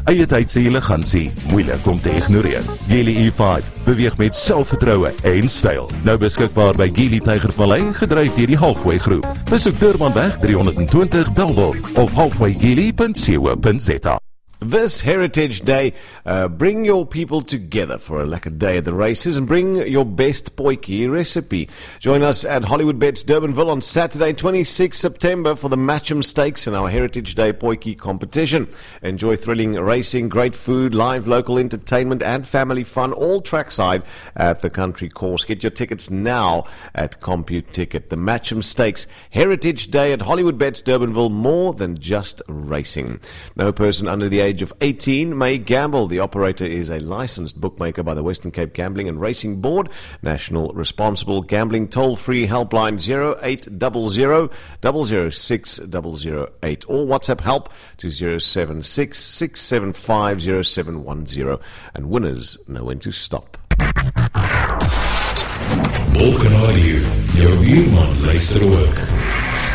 Eie tyd se elegansie, moeilik om te ignoreer. Geely E5 beweeg met selfvertroue en styl. Nou beskikbaar by Geely Tygervallei, gedryf deur die Halfway Groep. Besoek Durbanweg 320 Bellville of halfwaygeely.co.za. This Heritage Day, bring your people together for a lekker day at the races and bring your best potjie recipe. Join us at Hollywood Bets Durbanville on Saturday, 26 September for the Matcham Stakes and our Heritage Day potjie competition. Enjoy thrilling racing, great food, live local entertainment and family fun, all trackside at the country course. Get your tickets now at CompuTicket. The Matcham Stakes, Heritage Day at Hollywood Bets Durbanville, more than just racing. No person under the age of 18 may gamble. The operator is a licensed bookmaker by the Western Cape Gambling and Racing Board. National Responsible Gambling toll-free helpline 0800 006 008 or WhatsApp help to 076 675 0710. And winners know when to stop. Balkan Radio, jou buurman luister ook.